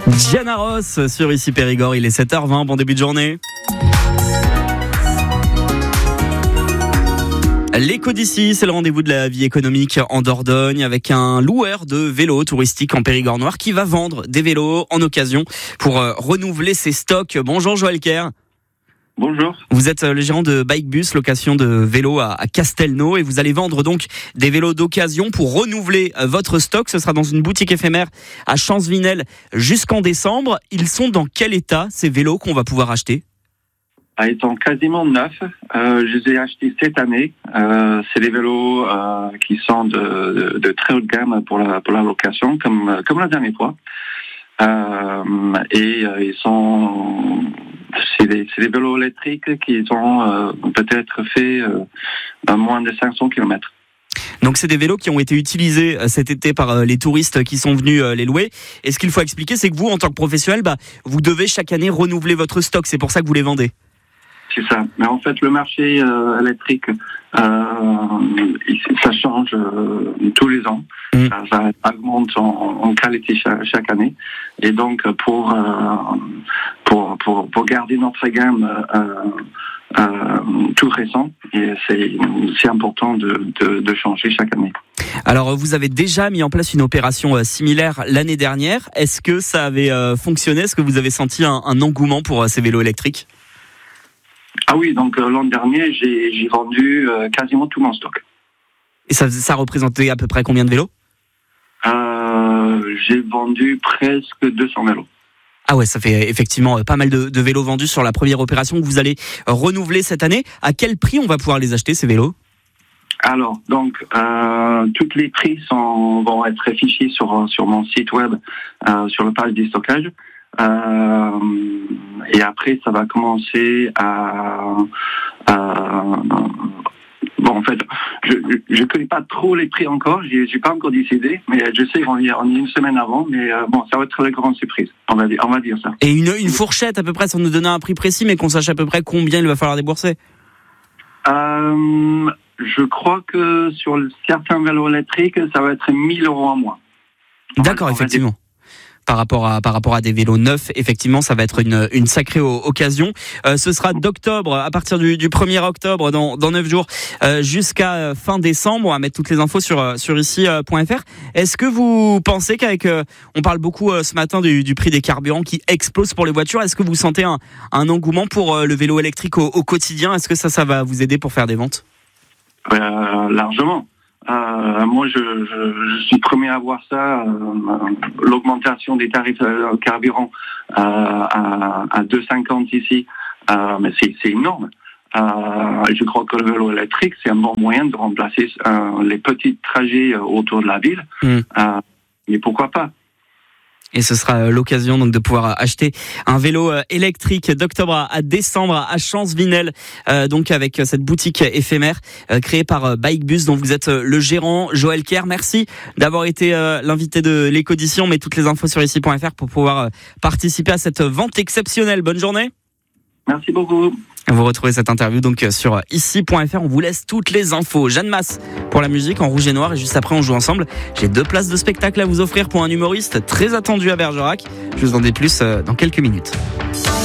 Diana Ross sur Ici Périgord, il est 7h20, bon début de journée. L'écho d'ici, c'est le rendez-vous de la vie économique en Dordogne avec un loueur de vélos touristiques en Périgord noir qui va vendre des vélos en occasion pour renouveler ses stocks. Bonjour Joël Kerr. Bonjour. Vous êtes le gérant de Bikebus, location de vélos à Castelnau, et vous allez vendre donc des vélos d'occasion pour renouveler votre stock. Ce sera dans une boutique éphémère à Champs-Vinel jusqu'en décembre. Ils sont dans quel état ces vélos qu'on va pouvoir acheter ? Étant quasiment neufs, je les ai achetés cette année. C'est des vélos qui sont de très haute gamme pour la location, comme la dernière fois. Ils sont... C'est des vélos électriques qui ont peut-être fait moins de 500 km. Donc c'est des vélos qui ont été utilisés cet été par les touristes qui sont venus les louer. Et ce qu'il faut expliquer, c'est que vous, en tant que professionnel, vous devez chaque année renouveler votre stock. C'est pour ça que vous les vendez. C'est ça. Mais en fait, le marché électrique, ça change tous les ans. Ça augmente en qualité chaque année. Et donc, pour garder notre gamme tout récent, et c'est important de changer chaque année. Alors, vous avez déjà mis en place une opération similaire l'année dernière. Est-ce que ça avait fonctionné ? Est-ce que vous avez senti un engouement pour ces vélos électriques ? Ah oui, donc l'an dernier, j'ai vendu quasiment tout mon stock. Et ça représentait à peu près combien de vélos ? J'ai vendu presque 200 vélos. Ah ouais, ça fait effectivement pas mal de vélos vendus sur la première opération que vous allez renouveler cette année. À quel prix on va pouvoir les acheter, ces vélos ? Alors, donc, tous les prix vont être affichés sur mon site web, sur la page du stockage. Et après, ça va commencer Bon, en fait, je connais pas trop les prix encore. J'ai pas encore décidé, mais je sais qu'on y est une semaine avant. Mais bon, ça va être la grande surprise. On va dire ça. Et une fourchette à peu près, sans nous donner un prix précis, mais qu'on sache à peu près combien il va falloir débourser. Je crois que sur certains vélos électriques, ça va être 1 000 € en moins. D'accord, effectivement. Par rapport à des vélos neufs, effectivement, ça va être une sacrée occasion. Ce sera d'octobre, à partir du 1er octobre, dans 9 jours, jusqu'à fin décembre. On va mettre toutes les infos sur ici.fr. Est-ce que vous pensez qu'avec, on parle beaucoup ce matin du prix des carburants qui explose pour les voitures, est-ce que vous sentez un engouement pour le vélo électrique au quotidien ? Est-ce que ça va vous aider pour faire des ventes ? Largement. Moi, je suis premier à voir ça, l'augmentation des tarifs carburant à 2,50 ici, mais c'est énorme. Je crois que le vélo électrique, c'est un bon moyen de remplacer les petits trajets autour de la ville, mais pourquoi pas ? Et ce sera l'occasion donc de pouvoir acheter un vélo électrique d'octobre à décembre à Champs-Vinel, donc avec cette boutique éphémère créée par Bikebus dont vous êtes le gérant, Joël Kerr. Merci d'avoir été l'invité de l'éco-audition. Mais toutes les infos sur ici.fr pour pouvoir participer à cette vente exceptionnelle. Bonne journée. Merci beaucoup. Vous retrouvez cette interview donc sur ici.fr. On vous laisse toutes les infos. Jeanne Masse pour la musique en rouge et noir, et juste après on joue ensemble. J'ai 2 places de spectacle à vous offrir pour un humoriste très attendu à Bergerac. Je vous en dis plus dans quelques minutes.